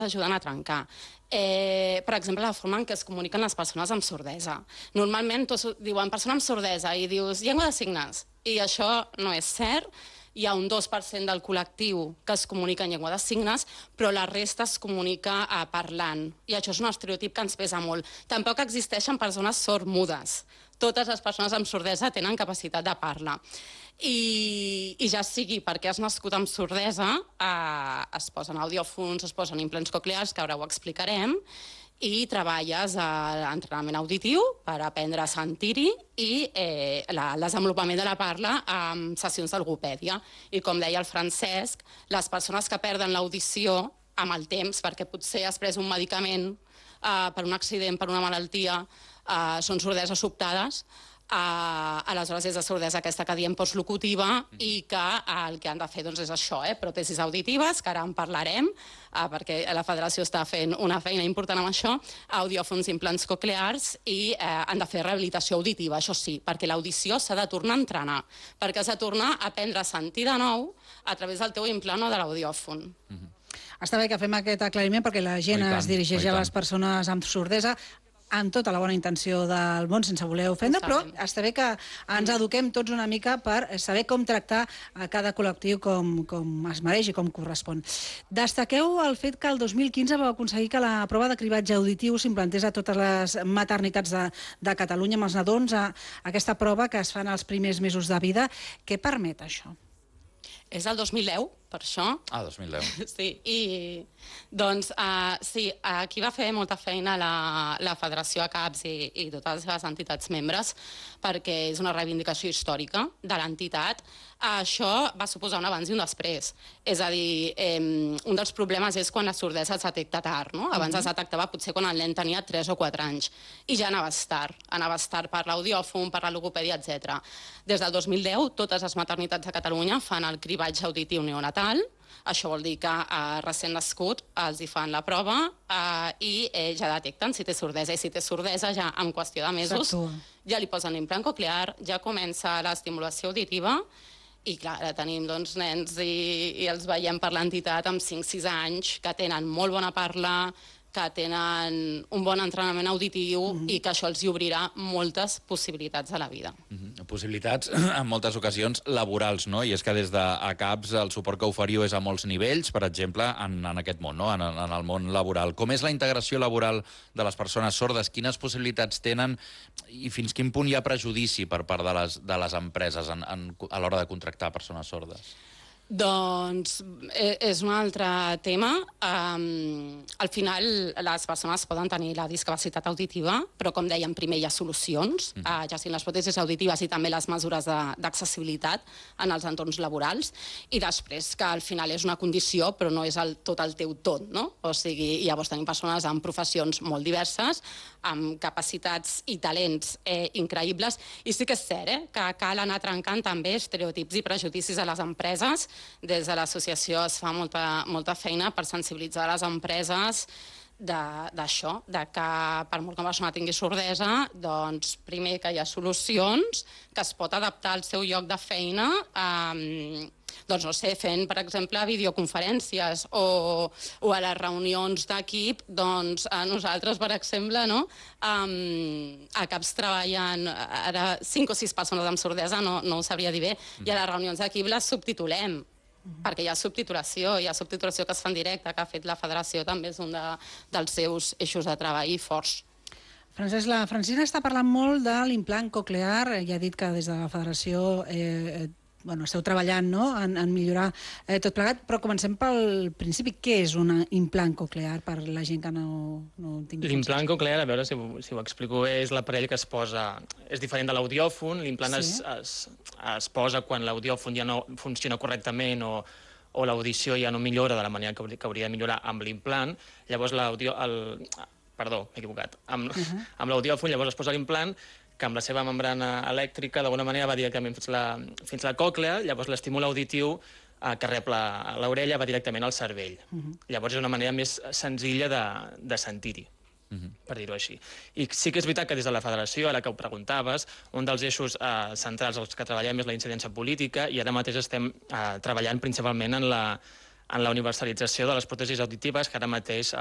ajuden a trencar. Per exemple, la forma en què es comuniquen les persones amb sordesa. Normalment tots diuen persona amb sordesa i dius llengua de signes, i això no és cert. Hi ha un 2% del col·lectiu que es comunica en llengua de signes, però la resta es comunica parlant. I això és un estereotip que ens pesa molt. Tampoc existeixen persones sordmudes. Totes les persones amb sordesa tenen capacitat de parla. I ja sigui perquè has nascut amb sordesa, es posen audiòfons, es posen implants coclears, que ara ho explicarem, i treballes l'entrenament auditiu per aprendre a sentir-hi i el desenvolupament de la parla amb sessions de logopèdia. I com deia el Francesc, les persones que perden l'audició amb el temps, perquè potser has pres un medicament per un accident, per una malaltia, són sordeses sobtades, aleshores és de sordesa aquesta que diem postlocutiva, i que el que han de fer és això, pròtesis auditives, que ara en parlarem, perquè la federació està fent una feina important amb això, audiòfons i implants coclears, i han de fer rehabilitació auditiva, això sí, perquè l'audició s'ha de tornar a entrenar, perquè has de tornar a aprendre a sentir de nou a través del teu implant o de l'audiòfon. Està bé que fem aquest aclariment perquè la gent es dirigeix a les persones amb sordesa amb tota la bona intenció del món, sense voler ofendre, però està bé que ens eduquem tots una mica per saber com tractar a cada col·lectiu com es mereix i com correspon. Destaqueu el fet que el 2015 vau aconseguir que la prova de cribatge auditiu s'implantés a totes les maternitats de Catalunya amb els nadons, aquesta prova que es fa en els primers mesos de vida. Què permet això? És el 2010, per això. 2010. Sí, i doncs sí, aquí va fer molta feina la Federació ACAPS i totes les seves entitats membres, perquè és una reivindicació històrica de l'entitat. Això va suposar un abans i un després. És a dir, un dels problemes és quan la sordesa es detecta tard, no? Abans es detectava potser quan el nen tenia 3 o 4 anys, i ja anaves tard per l'audiòfon, per la logopèdia, etc. Des del 2010, totes les maternitats de Catalunya fan el cribatge auditiu neonatal. Això vol dir que recent nascut els hi fan la prova i ja detecten si té sordesa. I si té sordesa, ja en qüestió de mesos, ja li posen l'implant coclear, ja comença l'estimulació auditiva. I clar, ara tenim nens i els veiem per l'entitat amb 5-6 anys que tenen molt bona parla, que tenen un bon entrenament auditiu i que això els obrirà moltes possibilitats a la vida. Possibilitats, en moltes ocasions, laborals, no? I és que des d'ACAPS el suport que oferiu és a molts nivells, per exemple, en aquest món, no? En el món laboral. Com és la integració laboral de les persones sordes? Quines possibilitats tenen i fins quin punt hi ha prejudici per part de les empreses a l'hora de contractar persones sordes? Doncs és un altre tema. Al final les persones poden tenir la discapacitat auditiva, però com dèiem, primer hi ha solucions, ja siguin les pròtesis auditives i també les mesures d'accessibilitat en els entorns laborals, i després que al final és una condició però no és tot el teu tot, no? O sigui, llavors tenim persones amb professions molt diverses, amb capacitats i talents increïbles, i sí que és cert que cal anar trencant també estereotips i prejudicis a les empreses. Des de l'associació es fa molta feina per sensibilitzar les empreses d'això, que per molt que una persona tingui sordesa, doncs primer que hi ha solucions, que es pot adaptar al seu lloc de feina, doncs no sé, fent, per exemple, videoconferències o a les reunions d'equip, doncs nosaltres, per exemple, a CAPS treballen ara 5 o 6 persones amb sordesa, no ho sabria dir bé, i a les reunions d'equip les subtitulem, perquè hi ha subtitulació que es fa en directe, que ha fet la federació, també és un dels seus eixos de treball forts. Francesc, la Francina està parlant molt de l'implant coclear, ja ha dit que des de la federació esteu treballant en millorar tot plegat, però comencem pel principi. Què és un implant coclear per la gent que no tingui... L'implant coclear, a veure si ho explico bé, és l'aparell que es posa... És diferent de l'audiòfon, l'implant es posa quan l'audiòfon ja no funciona correctament o l'audició ja no millora de la manera que hauria de millorar amb l'implant. Llavors Perdó, m'he equivocat. Amb l'audiòfon llavors es posa l'implant que amb la seva membrana elèctrica d'alguna manera va directament fins la còclea, llavors l'estímul auditiu que rep l'orella va directament al cervell. Llavors és una manera més senzilla de sentir-hi, per dir-ho així. I sí que és veritat que des de la federació, a la que ho preguntaves, un dels eixos centrals als que treballem és la incidència política, i ara mateix estem treballant principalment en en la universalització de les pròtesis auditives, que ara mateix